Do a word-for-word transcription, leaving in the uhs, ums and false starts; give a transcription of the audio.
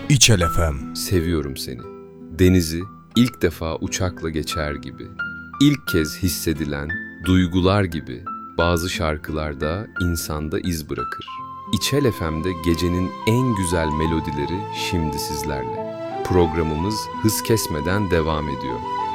İçel F M. Seviyorum seni. Denizi ilk defa uçakla geçer gibi. İlk kez hissedilen duygular gibi bazı şarkılarda insanda iz bırakır. İçel F M'de gecenin en güzel melodileri şimdi sizlerle. Programımız hız kesmeden devam ediyor.